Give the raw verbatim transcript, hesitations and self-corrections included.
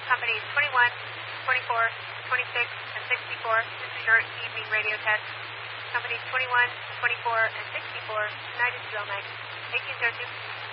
companies twenty-one, twenty-four, twenty-six, and sixty-four. This is your evening radio test. Companies twenty-one, twenty-four, and sixty-four. Tonight is drill night. eighteen oh two.